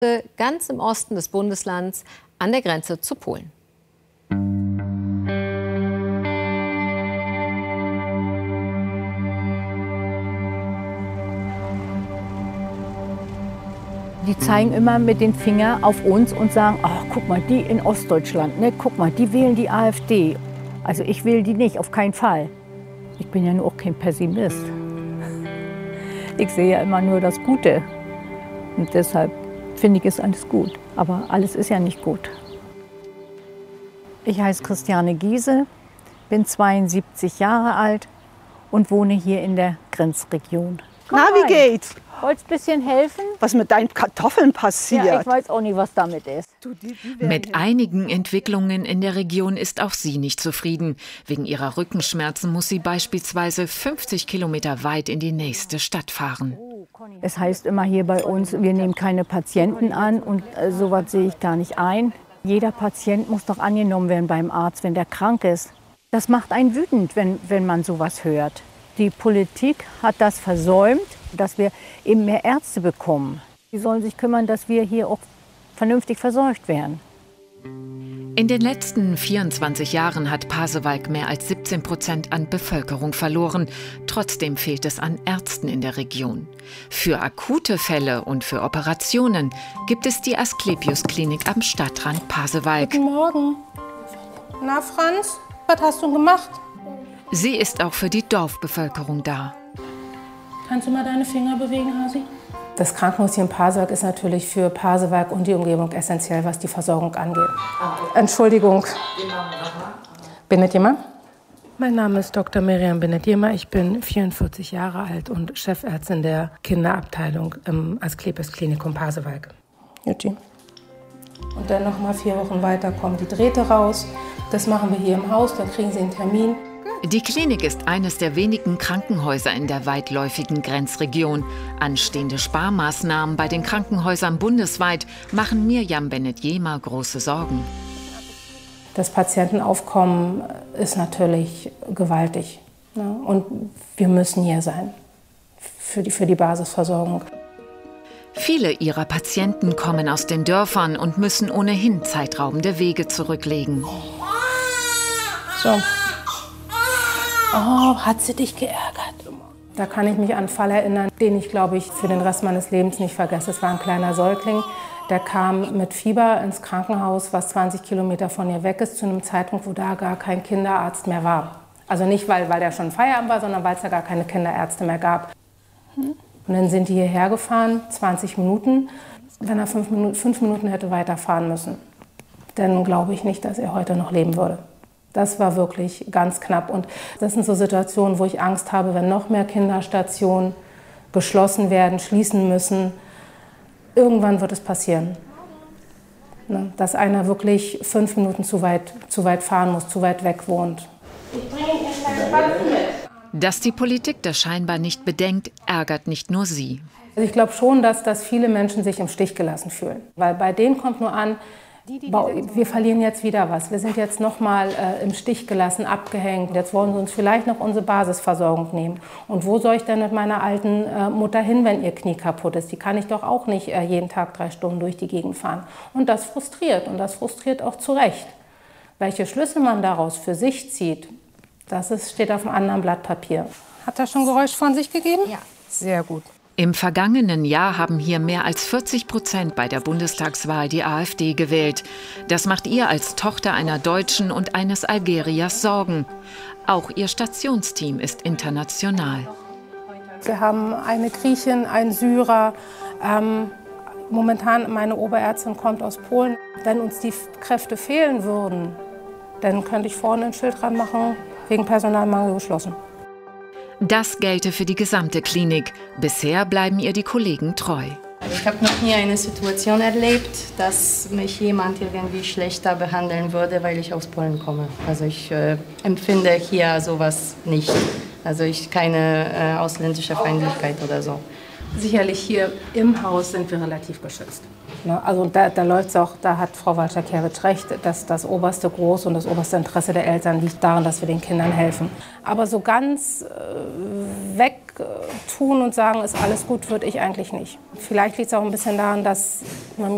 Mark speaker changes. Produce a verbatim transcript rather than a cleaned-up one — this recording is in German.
Speaker 1: ganz im Osten des Bundeslands an der Grenze zu Polen.
Speaker 2: Die zeigen immer mit dem Finger auf uns und sagen, ach, guck mal, die in Ostdeutschland, ne? Guck mal, die wählen die AfD. Also ich wähle die nicht, auf keinen Fall. Ich bin ja nur auch kein Pessimist. Ich sehe ja immer nur das Gute. Und deshalb finde ich es alles gut. Aber alles ist ja nicht gut. Ich heiße Christiane Giese, bin zweiundsiebzig Jahre alt und wohne hier in der Grenzregion.
Speaker 3: Na, wie geht's?
Speaker 2: Wollt's ein bisschen helfen?
Speaker 3: Was mit deinen Kartoffeln passiert?
Speaker 2: Ja, ich weiß auch nicht, was damit ist.
Speaker 4: Mit einigen Entwicklungen in der Region ist auch sie nicht zufrieden. Wegen ihrer Rückenschmerzen muss sie beispielsweise fünfzig Kilometer weit in die nächste Stadt fahren.
Speaker 2: Es heißt immer hier bei uns, wir nehmen keine Patienten an und äh, sowas sehe ich gar nicht ein. Jeder Patient muss doch angenommen werden beim Arzt, wenn der krank ist. Das macht einen wütend, wenn, wenn man sowas hört. Die Politik hat das versäumt, dass wir eben mehr Ärzte bekommen. Die sollen sich kümmern, dass wir hier auch vernünftig versorgt werden.
Speaker 4: In den letzten vierundzwanzig Jahren hat Pasewalk mehr als siebzehn Prozent an Bevölkerung verloren. Trotzdem fehlt es an Ärzten in der Region. Für akute Fälle und für Operationen gibt es die Asklepios-Klinik am Stadtrand Pasewalk.
Speaker 5: Guten Morgen. Na, Franz, was hast du gemacht?
Speaker 4: Sie ist auch für die Dorfbevölkerung da.
Speaker 5: Kannst du mal deine Finger bewegen, Hasi? Das Krankenhaus hier in Pasewalk ist natürlich für Pasewalk und die Umgebung essentiell, was die Versorgung angeht. Entschuldigung. Benedjema? Mein Name ist Doktor Miriam Benedjema. Ich bin vierundvierzig Jahre alt und Chefärztin der Kinderabteilung im Asklepios Klinikum Pasewalk. Jutti. Und dann noch mal vier Wochen weiter kommen die Drähte raus. Das machen wir hier im Haus, dann kriegen Sie einen Termin.
Speaker 4: Die Klinik ist eines der wenigen Krankenhäuser in der weitläufigen Grenzregion. Anstehende Sparmaßnahmen bei den Krankenhäusern bundesweit machen Miriam Benedjema große Sorgen.
Speaker 5: Das Patientenaufkommen ist natürlich gewaltig. Ne? Und wir müssen hier sein für die, für die Basisversorgung.
Speaker 4: Viele ihrer Patienten kommen aus den Dörfern und müssen ohnehin zeitraubende Wege zurücklegen.
Speaker 5: So. Oh, hat sie dich geärgert? Da kann ich mich an einen Fall erinnern, den ich, glaube ich, für den Rest meines Lebens nicht vergesse. Es war ein kleiner Säugling, der kam mit Fieber ins Krankenhaus, was zwanzig Kilometer von ihr weg ist, zu einem Zeitpunkt, wo da gar kein Kinderarzt mehr war. Also nicht, weil, weil der schon Feierabend war, sondern weil es da gar keine Kinderärzte mehr gab. Und dann sind die hierher gefahren, zwanzig Minuten. Wenn er fünf Minuten, fünf Minuten hätte weiterfahren müssen, dann glaube ich nicht, dass er heute noch leben würde. Das war wirklich ganz knapp. Und das sind so Situationen, wo ich Angst habe, wenn noch mehr Kinderstationen geschlossen werden, schließen müssen. Irgendwann wird es passieren, ne? Dass einer wirklich fünf Minuten zu weit, zu weit fahren muss, zu weit weg wohnt. Ich bringe Ihnen einen kleinen Ball mit.
Speaker 4: Dass die Politik das scheinbar nicht bedenkt, ärgert nicht nur sie.
Speaker 5: Also ich glaube schon, dass, dass viele Menschen sich im Stich gelassen fühlen. Weil bei denen kommt nur an, wir verlieren jetzt wieder was. Wir sind jetzt noch mal äh, im Stich gelassen, abgehängt. Jetzt wollen sie uns vielleicht noch unsere Basisversorgung nehmen. Und wo soll ich denn mit meiner alten äh, Mutter hin, wenn ihr Knie kaputt ist? Die kann ich doch auch nicht äh, jeden Tag drei Stunden durch die Gegend fahren. Und das frustriert. Und das frustriert auch zu Recht. Welche Schlüsse man daraus für sich zieht, das ist, steht auf einem anderen Blatt Papier. Hat er schon Geräusch von sich gegeben?
Speaker 1: Ja.
Speaker 5: Sehr gut.
Speaker 4: Im vergangenen Jahr haben hier mehr als vierzig Prozent bei der Bundestagswahl die AfD gewählt. Das macht ihr als Tochter einer Deutschen und eines Algeriers Sorgen. Auch ihr Stationsteam ist international.
Speaker 5: Wir haben eine Griechin, einen Syrer. Ähm, momentan meine Oberärztin kommt aus Polen. Wenn uns die Kräfte fehlen würden, dann könnte ich vorne ein Schild dran machen, wegen Personalmangel geschlossen.
Speaker 4: Das gelte für die gesamte Klinik. Bisher bleiben ihr die Kollegen treu.
Speaker 6: Ich habe noch nie eine Situation erlebt, dass mich jemand irgendwie schlechter behandeln würde, weil ich aus Polen komme. Also ich äh, empfinde hier sowas nicht. Also ich keine äh, ausländische Feindlichkeit oder so.
Speaker 5: Sicherlich hier im Haus sind wir relativ geschützt. Ne? Also da, da läuft's auch, da hat Frau Walczak-Kierwitsch recht, dass das oberste Groß und das oberste Interesse der Eltern liegt darin, dass wir den Kindern helfen. Aber so ganz äh, wegtun und sagen, ist alles gut, würde ich eigentlich nicht. Vielleicht liegt es auch ein bisschen daran, dass man